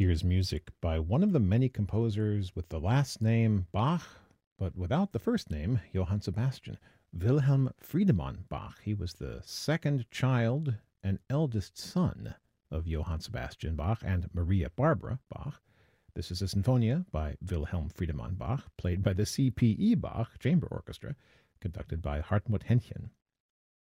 Here's music by one of the many composers with the last name Bach, but without the first name, Johann Sebastian. Wilhelm Friedemann Bach. He was the second child and eldest son of Johann Sebastian Bach and Maria Barbara Bach. This is a Sinfonia by Wilhelm Friedemann Bach, played by the C.P.E. Bach Chamber Orchestra, conducted by Hartmut Henchen.